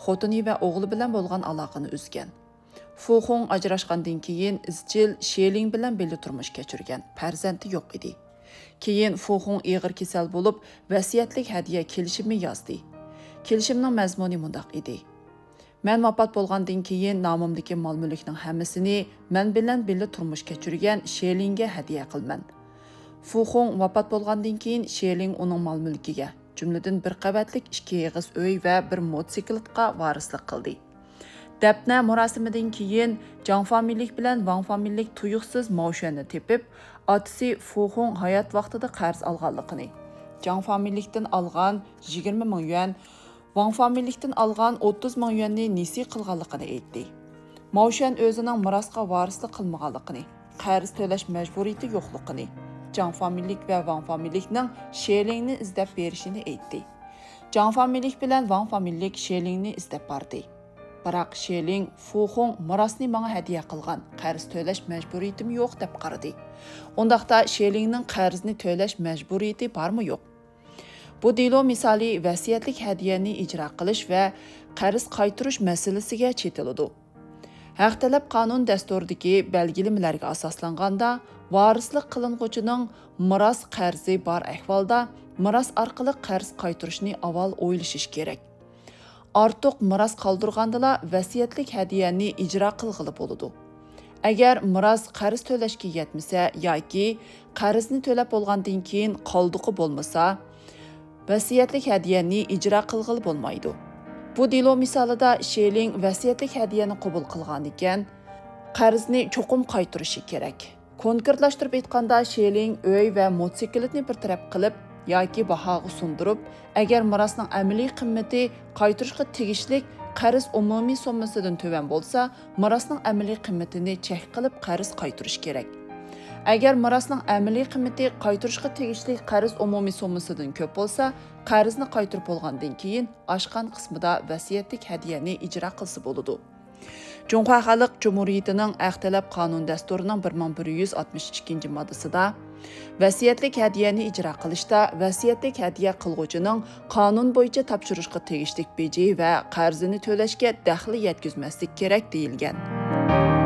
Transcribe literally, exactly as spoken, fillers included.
xotini va o'g'li bilan bo'lgan aloqani uzgan. Fuxong ajrashgandan keyin izchil Sheling bilan birga turmush kechirgan. Farzandi yo'q edi. Keyin Fuxong og'ir kasal bo'lib, vasiyatlik hadiya kelishimi yozdi. Kelishimning mazmuni mundaq edi. Men vafot bo'lgandan keyin nomimdagi mol-mulkning hammasini men bilan birga turmush kechirgan Shelingga hadiya qilman. Fuxong vafot bo'lgandan keyin Sheling uning mol-mulkiga, jumladan bir qavatlik ikki eg'iz uy va bir mototsiklga varislik qildi. Dafna murosimidan keyin Zhang familiyalik bilan Wang familiyalik tuyuqsiz Maoshuanni tepib, otasi Fuxong hayot vaqtida qarz olganligini, Zhang familiyalikdan olgan yigirma ming yuan, Wang familiyalikdan olgan o'ttiz ming yuanni nesi qilganligini aytdi. Maoshuan o'zining mirosga varislik qilmaganligini, qarz to'lash majburiyati yo'qligini, Zhang familiyalik va Wang familiyalikning Shelingni izlab berishini aytdi. Zhang familiyalik bilan Wang familiyalik Shelingni izlab bordi. Biroq Sheling Fuxong mirosni menga hadiya qilgan, qarz to'lash majburiyatim yo'q deb qaradi. Undaqda Shelingning qarzni to'lash majburiyati bormi yo'q? Bu delo misoli vasiyatlik hadiyani ijro qilish va qarz qaytarish masalasiga chetiladi. Haq talab qonun dasturidagi belgilamalariga asoslanganda, varislik qilinuvchining miros qarzi bor ahvolda miros orqali qarz qaytarishni avval o'ylashish kerak. Ortiq miros qoldirgandala vasiyatlik hadiyani ijro qilg'ili bo'ladi. Agar miros qarz to'lashga yetmasa yoki qarzni to'lab bo'lgandan keyin qoldiqi bo'lmasa, vasiyatlik hadiyani ijro qilg'ili bo'lmaydi. Bu delo misolida Sheling vasiyatlik hadiyani qabul qilgan ekan, qarzni cho'qim qaytarishi kerak. Konkretlashtirib aytganda, Sheling uy va mototsiklni bir taraf qilib yoki bahoga sundirib, agar mirosning amaliy qimmati qaytarishga tegishli qarz umumiy summasidan to'van bo'lsa, mirosning amaliy qimmatini chek qilib qarz qaytarish kerak. Agar mirosning amaliy qimmati qaytarishga tegishli qarz umumiy summasidan ko'p bo'lsa, qarzni qaytarib bo'lgandan keyin oshgan qismida vasiyatlik hadiyani ijro qilsa bo'ladi. Junqo Xalq Cumhuriyetining Aqtalab qonun dasturining bir ming bir yuz oltmish ikkinchi moddasida vasiyatlik hadiyani ijro qilishda vasiyatlik hadiya qilguvchining qonun bo'yicha topshirishga tegishli beji va qarzini to'lashga daxli yetkazmaslik kerak deyilgan.